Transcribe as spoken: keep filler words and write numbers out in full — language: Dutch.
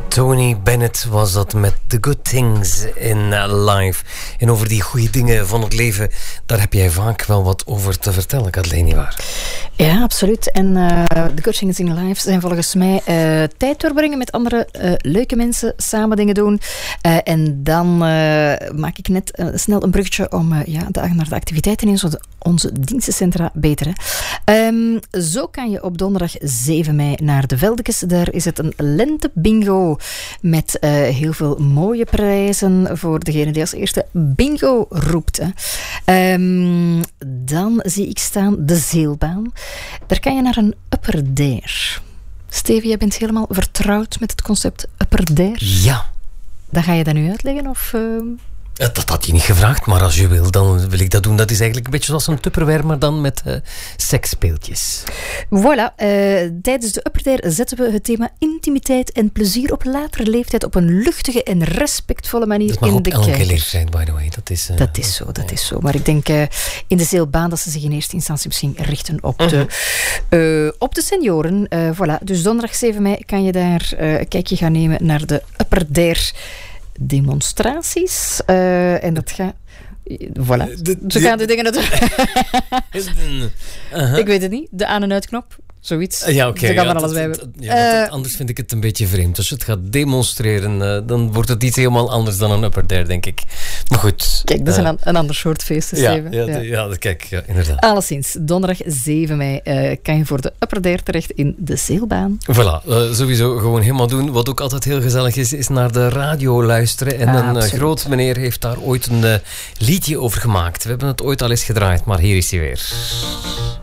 Tony Bennett was dat met The Good Things in Life. En over die goede dingen van het leven, daar heb jij vaak wel wat over te vertellen, Kathleen, nietwaar? Ja, absoluut. En uh, The Good Things in Life zijn volgens mij uh, tijd doorbrengen met andere uh, leuke mensen, samen dingen doen. Uh, en dan uh, maak ik net uh, snel een bruggetje om uh, ja, de, naar de activiteiten in onze, onze dienstencentra beter. Hè. Um, zo kan je op donderdag zeven mei naar de Veldekes. Daar is het een lente bingo met uh, heel veel mooie prijzen voor degene die als eerste bingo roept. Hè. Um, dan zie ik staan de Zeelbaan. Daar kan je naar een Upper Dare. Steven, jij bent helemaal vertrouwd met het concept Upper Dare? Ja. Dan ga je dat nu uitleggen? Of, uh... Dat had je niet gevraagd, maar als je wil, dan wil ik dat doen. Dat is eigenlijk een beetje zoals een Tupperware, maar dan met uh, seksspeeltjes. Voilà. Uh, tijdens de Upper Dare zetten we het thema intimiteit en plezier op latere leeftijd op een luchtige en respectvolle manier dat mag in op de elke kijkers. leeftijd, by the way. Dat is, uh, dat is zo, dat is zo. Maar ik denk uh, in de Zeelbaan dat ze zich in eerste instantie misschien richten op de, uh-huh. uh, op de senioren. Uh, voilà. Dus donderdag zeven mei kan je daar uh, een kijkje gaan nemen naar de Upper Dare demonstraties. Uh, en dat gaat... Voilà. De, de, Zo gaan de dingen natuurlijk... uh-huh. Ik weet het niet. De aan- en uitknop. Zoiets. Ja, oké. Okay, Zo kan ja, er alles dat, bij dat, ja, uh, dat, anders vind ik het een beetje vreemd. Als je het gaat demonstreren, uh, dan wordt het iets helemaal anders dan een Upper Dare, denk ik. Maar goed. Kijk, dat is uh, een, een ander soort feest. Ja, ja, ja, ja. ja, kijk, ja, inderdaad. Alleszins, donderdag zeven mei uh, kan je voor de Upper Dare terecht in de Zeelbaan. Voilà, uh, sowieso gewoon helemaal doen. Wat ook altijd heel gezellig is, is naar de radio luisteren. En ah, een uh, groot meneer heeft daar ooit een uh, liedje over gemaakt. We hebben het ooit al eens gedraaid, maar hier is hij weer.